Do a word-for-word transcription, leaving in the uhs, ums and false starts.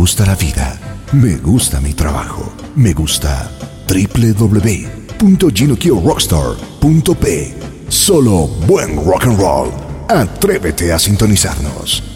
gusta la vida, me gusta mi trabajo, me gusta w w w punto gino kio rockstar punto p. Solo buen rock and roll. Atrévete a sintonizarnos.